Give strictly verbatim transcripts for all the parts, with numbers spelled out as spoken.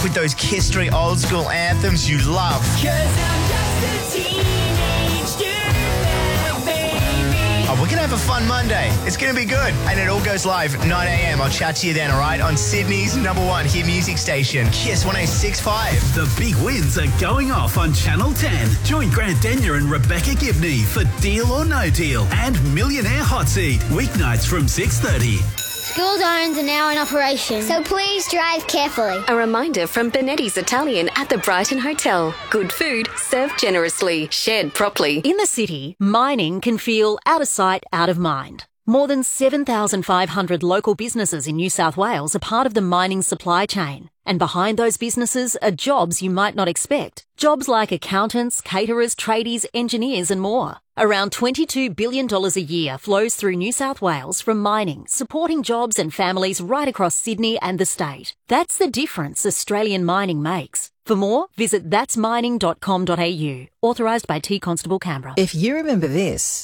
with those Kiss Street old school anthems you love. 'Cause I'm just a teenage dirtbag, baby. Oh, we're going to have a fun Monday. It's going to be good. And it all goes live nine a.m. I'll chat to you then, all right? On Sydney's number one hit music station, Kiss one oh six point five. The big wins are going off on Channel ten. Join Grant Denyer and Rebecca Gibney for Deal or No Deal and Millionaire Hot Seat. Weeknights from six thirty. School zones are now in operation, so please drive carefully. A reminder from Benetti's Italian at the Brighton Hotel. Good food, served generously, shared properly. In the city, mining can feel out of sight, out of mind. More than seven thousand five hundred local businesses in New South Wales are part of the mining supply chain. And behind those businesses are jobs you might not expect. Jobs like accountants, caterers, tradies, engineers and more. Around twenty-two billion dollars a year flows through New South Wales from mining, supporting jobs and families right across Sydney and the state. That's the difference Australian mining makes. For more, visit thats mining dot com dot a u. Authorised by T Constable Canberra. If you remember this,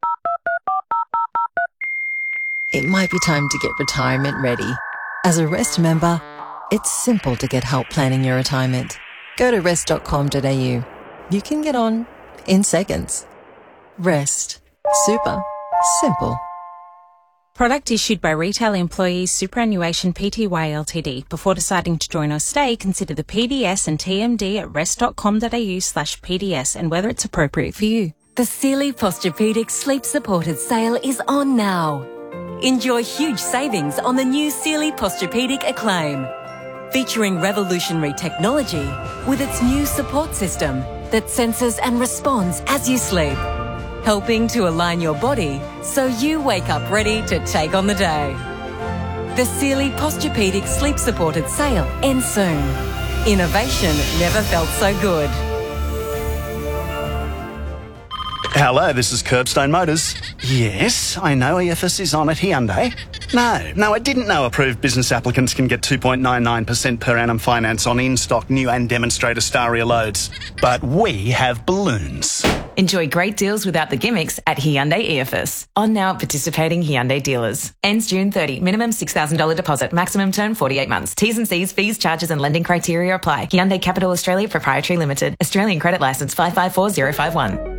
it might be time to get retirement ready. As a REST member, it's simple to get help planning your retirement. Go to rest dot com dot a u. You can get on in seconds. REST. Super. Simple. Product issued by Retail Employees Superannuation Pty Ltd. Before deciding to join or stay, consider the P D S and T M D at rest dot com dot a u slash P D S and whether it's appropriate for you. The Sealy Posturepedic Sleep Supported sale is on now. Enjoy huge savings on the new Sealy Posturepedic Acclaim, featuring revolutionary technology with its new support system that senses and responds as you sleep, helping to align your body so you wake up ready to take on the day. The Sealy Posturepedic Sleep Supported sale ends soon. Innovation never felt so good. Hello, this is Curbstone Motors. Yes, I know E F S is on at Hyundai. No, no, I didn't know approved business applicants can get two point nine nine percent per annum finance on in-stock new and demonstrator Staria loads. But we have balloons. Enjoy great deals without the gimmicks at Hyundai E F S. On now at participating Hyundai dealers. Ends June thirtieth. Minimum six thousand dollars deposit. Maximum term forty-eight months. T's and C's, fees, charges and lending criteria apply. Hyundai Capital Australia Proprietary Limited. Australian Credit Licence five five four zero five one.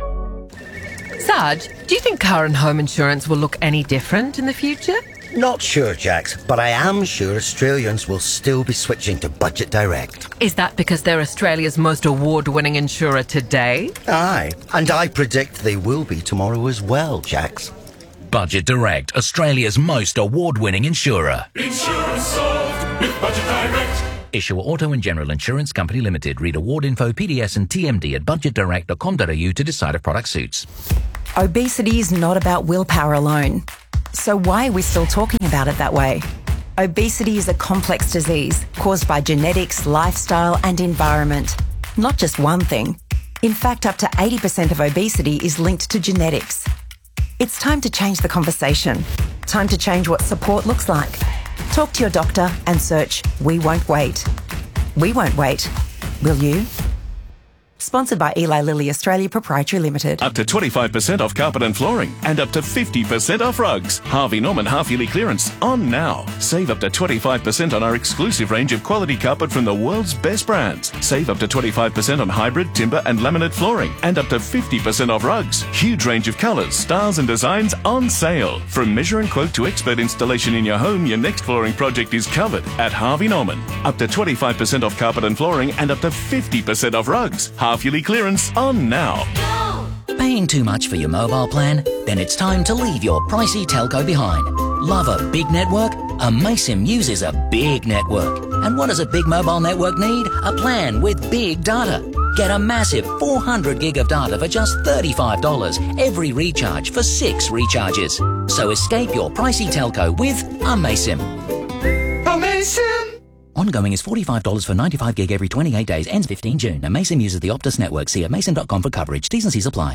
Sarge, do you think car and home insurance will look any different in the future? Not sure, Jax, but I am sure Australians will still be switching to Budget Direct. Is that because they're Australia's most award-winning insurer today? Aye, and I predict they will be tomorrow as well, Jax. Budget Direct, Australia's most award-winning insurer. Insurance solved with Budget Direct. Issuer Auto and General Insurance Company Limited. Read award info, P D S and T M D at budget direct dot com dot a u to decide if product suits. Obesity is not about willpower alone. So why are we still talking about it that way? Obesity is a complex disease caused by genetics, lifestyle and environment. Not just one thing. In fact, up to eighty percent of obesity is linked to genetics. It's time to change the conversation. Time to change what support looks like. Talk to your doctor and search We Won't Wait. We won't wait. Will you? Sponsored by Eli Lilly Australia Proprietary Limited. Up to twenty-five percent off carpet and flooring and up to fifty percent off rugs. Harvey Norman half-yearly clearance on now. Save up to twenty-five percent on our exclusive range of quality carpet from the world's best brands. Save up to twenty-five percent on hybrid, timber and laminate flooring and up to fifty percent off rugs. Huge range of colours, styles and designs on sale. From measure and quote to expert installation in your home, your next flooring project is covered at Harvey Norman. Up to twenty-five percent off carpet and flooring and up to fifty percent off rugs. Half-yearly clearance on now. Paying too much for your mobile plan? Then it's time to leave your pricey telco behind. Love a big network? Amaysim uses a big network. And what does a big mobile network need? A plan with big data. Get a massive four hundred gig of data for just thirty-five dollars every recharge for six recharges. So escape your pricey telco with Amaysim. Amaysim! Ongoing is forty-five dollars for ninety-five gig every twenty-eight days. Ends fifteenth of June. Amaysim uses the Optus network. See amaysim dot com for coverage. T's and C's apply.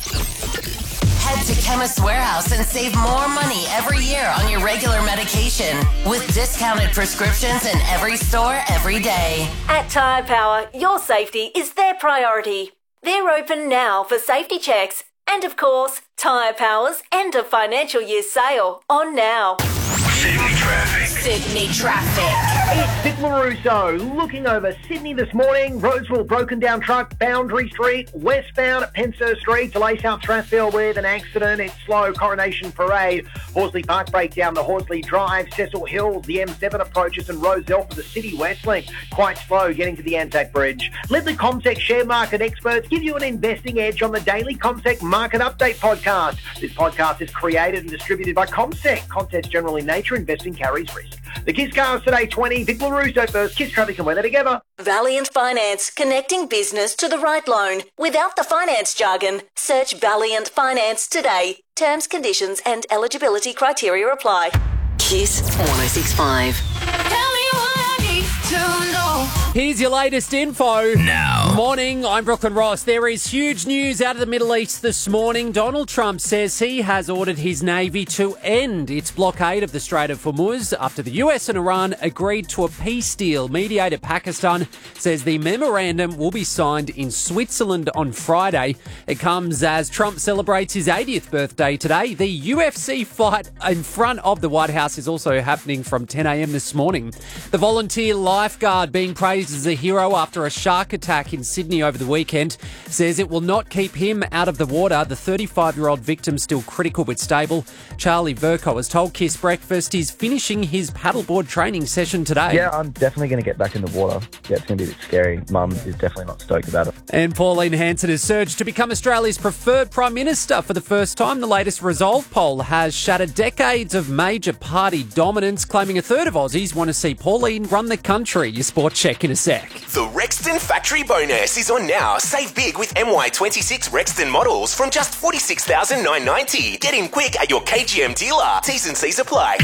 Head to Chemist Warehouse and save more money every year on your regular medication with discounted prescriptions in every store every day. At Tyre Power, your safety is their priority. They're open now for safety checks and, of course, Tyre Power's end of financial year sale on now. Sydney traffic. Sydney traffic. It's Vic LaRusso looking over Sydney this morning. Roseville broken down truck, Boundary Street, westbound at Penshurst Street, delay South Strathfield with an accident. It's slow, Coronation Parade, Horsley Park breakdown, the Horsley Drive, Cecil Hills, the M seven approaches and Roselle for the City West Link. Quite slow getting to the Anzac Bridge. Let the CommSec share market experts give you an investing edge on the daily CommSec Market Update podcast. This podcast is created and distributed by CommSec. Content's general in nature, investing carries risk. The Kiss Cars Today twenty, Vic LaRusso first, Kiss traffic and weather together. Valiant Finance, connecting business to the right loan. Without the finance jargon, search Valiant Finance today. Terms, conditions and eligibility criteria apply. Kiss one oh six point five. Here's your latest info. Now. Morning, I'm Brooklyn Ross. There is huge news out of the Middle East this morning. Donald Trump says he has ordered his Navy to end its blockade of the Strait of Hormuz after the U S and Iran agreed to a peace deal. Mediator Pakistan says the memorandum will be signed in Switzerland on Friday. It comes as Trump celebrates his eightieth birthday today. The U F C fight in front of the White House is also happening from ten a.m. this morning. The volunteer lifeguard being praised as a hero after a shark attack in Sydney over the weekend says it will not keep him out of the water. The thirty-five-year-old victim still critical but stable. Charlie Verco has told Kiss Breakfast he's finishing his paddleboard training session today. Yeah, I'm definitely going to get back in the water. Yeah, it's going to be a bit scary. Mum is definitely not stoked about it. And Pauline Hanson has surged to become Australia's preferred Prime Minister for the first time. The latest Resolve poll has shattered decades of major party dominance, claiming a third of Aussies want to see Pauline run the country. Your sport check in a sec. The Rexton Factory Bonus is on now. Save big with M Y twenty-six Rexton models from just forty-six thousand nine hundred ninety dollars. Get in quick at your K G M dealer. T's and C's apply.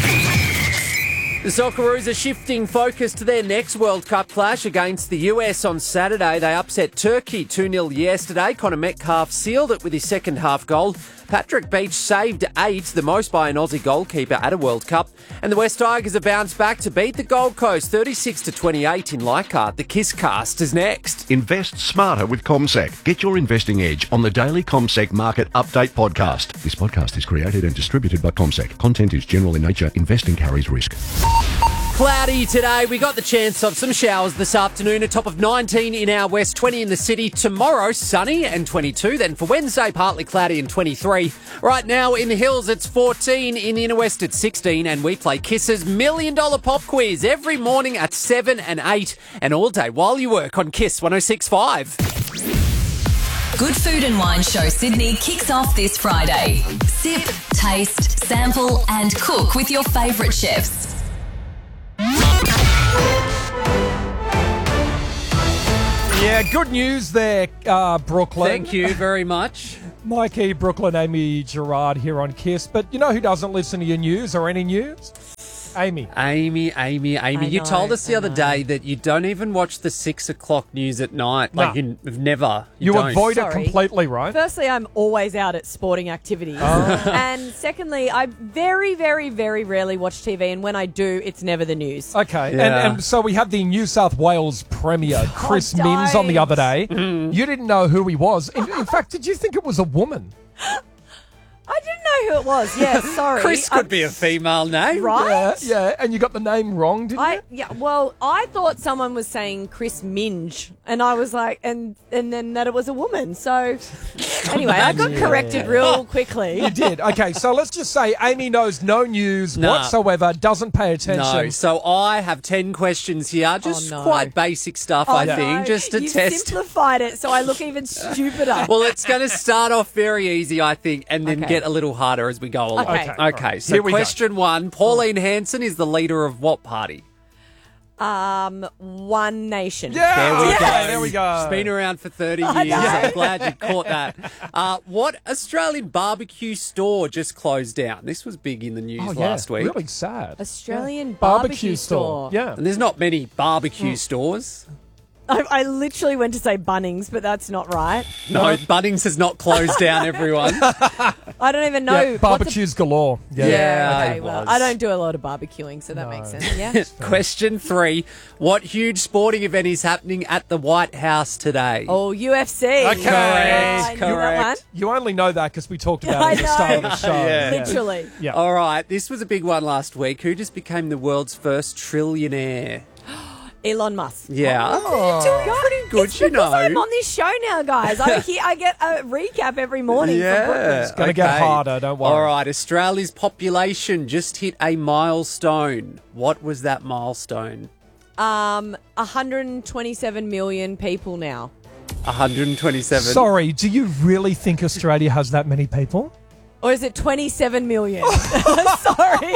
The Socceroos are shifting focus to their next World Cup clash against the U S on Saturday. They upset Turkey two nil yesterday. Connor Metcalf sealed it with his second half goal. Patrick Beach saved eight, the most by an Aussie goalkeeper at a World Cup. And the West Tigers have bounced back to beat the Gold Coast thirty-six to twenty-eight in Leichhardt. The Kiss Cast is next. Invest smarter with CommSec. Get your investing edge on the daily CommSec Market Update podcast. This podcast is created and distributed by CommSec. Content is general in nature. Investing carries risk. Cloudy today. We got the chance of some showers this afternoon. A top of nineteen in our west, twenty in the city. Tomorrow, sunny and twenty-two. Then for Wednesday, partly cloudy and twenty-three. Right now in the hills, it's fourteen. In the inner west, it's sixteen. And we play Kiss's Million Dollar Pop Quiz every morning at seven and eight. And all day while you work on Kiss one oh six point five. Good Food and Wine Show Sydney kicks off this Friday. Sip, taste, sample and cook with your favourite chefs. Yeah, good news there, uh, Brooklyn. Thank you very much. Mikey, Brooklyn, Amy Gerard here on Kiss. But you know who doesn't listen to your news or any news? Amy. Amy, Amy, Amy. I You know, told us the I other know. day that you don't even watch the six o'clock news at night. Like, No. you, you've never. You don't. avoid it Sorry. completely, right? Firstly, I'm always out at sporting activities. Oh. And secondly, I very, very, very rarely watch T V. And when I do, it's never the news. Okay, and, and so we had the New South Wales Premier, Chris Minns, on the other day. You didn't know who he was. In, in fact, did you think it was a woman? I didn't know who it was. Yeah, sorry. Chris could I'm- be a female name. Right? Yeah, yeah, and you got the name wrong, didn't I, you? yeah, well, I thought someone was saying Chris Minge, and I was like, and and then that it was a woman. So, anyway, I got Yeah. corrected real quickly. You did. Okay, so let's just say Amy knows no news No. whatsoever, doesn't pay attention. No, so I have ten questions here, just Oh, no. quite basic stuff, Oh, I no. think, just to You've test. simplified it, so I look even stupider. Well, it's going to start off very easy, I think, and then Okay. get a little harder as we go along. Okay. Okay, okay, so Here we go. question one. Pauline Hanson is the leader of what party? Um, One Nation. There we Yes! go. There we go. She's been around for thirty I years. know. I'm glad you caught that. Uh, what Australian barbecue store just closed down? This was big in the news Oh, yeah, last week. really sad. Australian Barbecue barbecue, store. store. Yeah. And there's not many barbecue stores. I, I literally went to say Bunnings, but that's not right. No, Bunnings has not closed down, everyone. I don't even know. Yeah, what's barbecues galore. a- Yeah. Yeah, okay, it well, was. I don't do a lot of barbecuing, so that makes sense. Yeah. Question three. What huge sporting event is happening at the White House today? Oh, U F C. Okay. Yeah, I knew that Correct. one. You only know that because we talked about I it at the start of know. the show. Yeah. Literally. Yeah. All right, this was a big one last week. Who just became the world's first trillionaire? Elon Musk. Yeah. Oh. Doing pretty good, it's you because know. I'm on this show now, guys. I hear, I get a recap every morning. From Yeah. It's gonna get harder, don't worry. All right, Australia's population just hit a milestone. What was that milestone? Um, one hundred twenty-seven million people now. one hundred twenty-seven. Sorry, do you really think Australia has that many people? Or is it twenty-seven million? Sorry.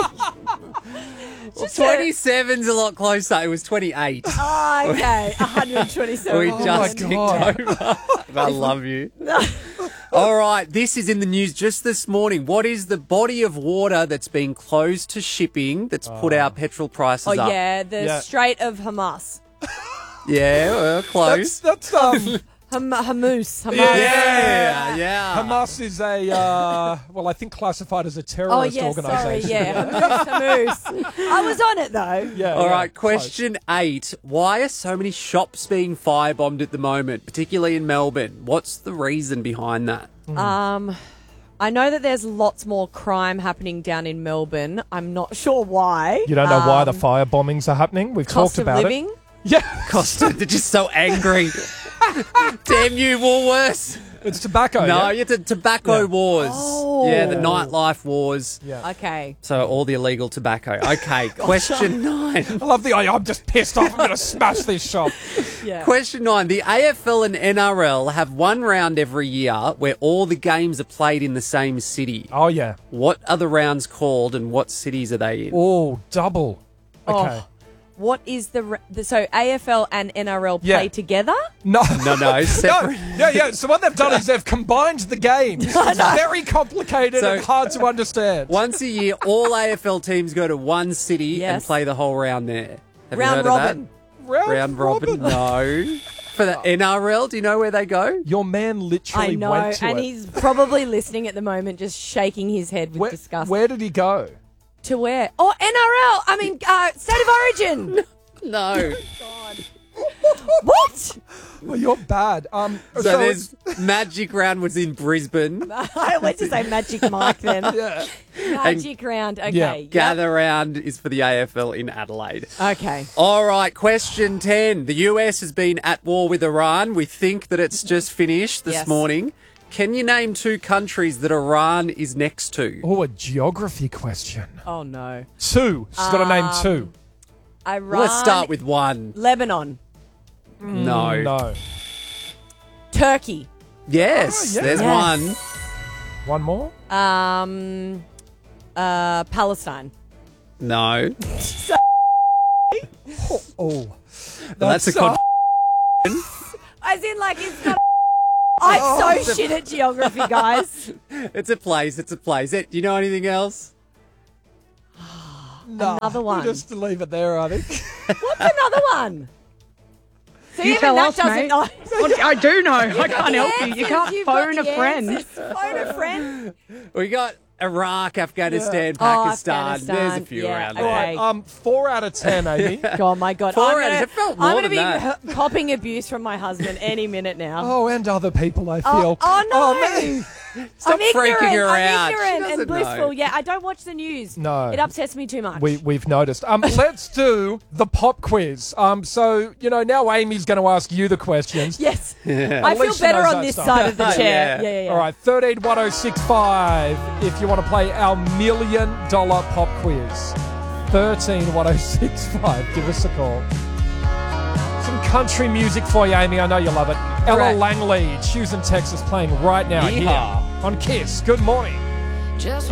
Well, twenty-seven's a lot closer. It was twenty-eight. Oh, okay. one hundred twenty-seven. We Oh, just my kicked God. over. I love you. All right, this is in the news just this morning. What is the body of water that's been closed to shipping that's put our petrol prices Oh, up? yeah. The Yeah. Strait of Hamas. Yeah, well, close. That's, that's um. Ham- Hamas. Hamas. Yeah, yeah. Hamas is a, uh, well, I think classified as a Oh, terrorist yeah, sorry. organisation. Yeah. Hamas. Hamas. I was on it, though. Yeah. All yeah, right, question eight. Why are so many shops being firebombed at the moment, particularly in Melbourne? What's the reason behind that? Um, I know that there's lots more crime happening down in Melbourne. I'm not sure why. You don't know why the Um, fire bombings are happening? We've cost talked of about living? it. Yeah. Costa, they're just so angry. Damn you, Woolworths. It's tobacco, No, yeah? it's a tobacco Yeah. wars. Oh. Yeah, the nightlife wars. Yeah. Okay. So all the illegal tobacco. Okay, question nine. I love the, I'm just pissed off. I'm going to smash this shop. Yeah. Question nine. The A F L and N R L have one round every year where all the games are played in the same city. Oh, yeah. What are the rounds called and what cities are they in? Oh, double. Okay. Oh. What is the, re- the so A F L and N R L Yeah. play together? No. No, no, separate. No, yeah, yeah. So what they've done is they've combined the games. It's very complicated So- and hard to understand. Once a year, all A F L teams go to one city and Yes. play the whole round there. Have Round you heard robin. Of that? Round, Round robin? No. For the N R L, do you know where they go? Your man literally I know, went to and it. he's probably listening at the moment, just shaking his head with Where, disgust. where did he go? To where? Oh, N R L. I mean, uh, State of Origin. No. What? Well, you're bad. Um, So, so there's Magic Round was in Brisbane. I went to say Magic Mike then. yeah. Magic Round. Okay. Yeah. yep. Gather Round is for the A F L in Adelaide. Okay. All right, question ten. The U S has been at war with Iran. We think that it's just finished this Yes. morning. Can you name two countries that Iran is next to? Oh, a geography question. Oh no. Two. She's got to name Um, two. Iran. Let's start with one. Lebanon. No. No. Turkey. Yes, Oh, yeah. there's Yes. one. One more? Um. Uh. Palestine. No. Oh. oh. Well, that's, a so- con- As in, like it's not. I'm Oh. so shit at geography, guys. It's a place. It's a place. Do you know anything else? No, Another we'll one. just leave it there, I think. What's another one? So You even tell that us, doesn't mate. know. Well, I do know. I got can't the help you. You answers. can't You've got phone the a friend. answers. Phone a friend. We got Iraq, Afghanistan, Oh, Pakistan. Afghanistan. There's a few Yeah, around okay. there. Right, um, four out of ten, Amy. Oh my god! Four I'm out of- gonna, it felt more I'm gonna than be that. h- copping abuse from my husband any minute now. Oh, and other people, I Oh, feel. oh, no! man. Stop I'm ignorant. freaking her I'm out. She ignorant doesn't and blissful. know. Yeah, I don't watch the news. No. It upsets me too much. We, we've noticed. Um, let's do the pop quiz. Um, so, you know, now Amy's going to ask you the questions. yes, Yeah. I feel Alicia better knows on that this stuff. side of the chair. Yeah. Yeah, yeah, yeah. All right, thirteen one oh six five if you want to play our million dollar pop quiz. thirteen one oh six five. Give us a call. Some country music for you, Amy. I know you love it. Ella Right. Langley, Houston, Texas, playing right now Yeehaw. here on Kiss. Good morning. Just